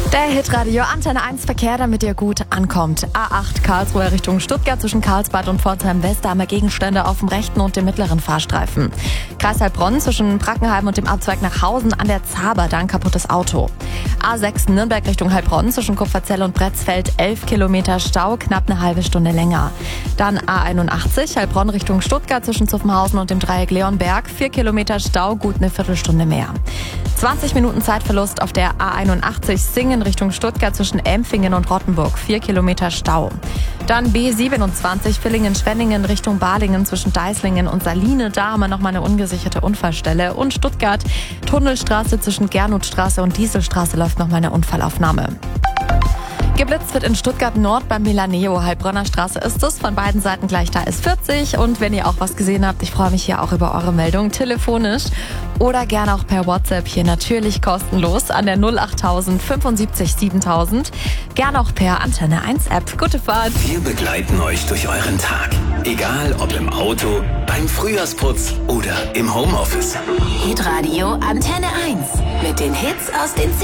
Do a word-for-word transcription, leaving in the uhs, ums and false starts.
Der Hitradio Antenne eins Verkehr, damit ihr gut ankommt. A acht Karlsruhe Richtung Stuttgart zwischen Karlsbad und Pforzheim West, da haben wir Gegenstände auf dem rechten und dem mittleren Fahrstreifen. Kreis Heilbronn zwischen Brackenheim und dem Abzweig nach Hausen an der Zaber, da ein kaputtes Auto. A sechs Nürnberg Richtung Heilbronn zwischen Kupferzell und Bretzfeld, elf Kilometer Stau, knapp eine halbe Stunde länger. Dann A einundachtzig Heilbronn Richtung Stuttgart zwischen Zuffenhausen und dem Dreieck Leonberg, vier Kilometer Stau, gut eine Viertelstunde mehr. zwanzig Minuten Zeitverlust auf der A einundachtzig Singen Richtung Stuttgart zwischen Empfingen und Rottenburg, vier Kilometer Stau. Dann B siebenundzwanzig Villingen-Schwenningen Richtung Balingen zwischen Deislingen und Saline, da haben wir nochmal eine ungesicherte Unfallstelle. Und Stuttgart, Tunnelstraße zwischen Gernotstraße und Dieselstraße läuft nochmal eine Unfallaufnahme. Geblitzt wird in Stuttgart Nord beim Milaneo. Heilbronner Straße ist es. Von beiden Seiten gleich, da ist vierzig. Und wenn ihr auch was gesehen habt, ich freue mich hier auch über eure Meldung. Telefonisch oder gerne auch per WhatsApp. Hier natürlich kostenlos an der null achttausend fünfundsiebzig siebentausend. Gerne auch per Antenne eins App. Gute Fahrt. Wir begleiten euch durch euren Tag. Egal ob im Auto, beim Frühjahrsputz oder im Homeoffice. Hitradio Antenne eins. Mit den Hits aus den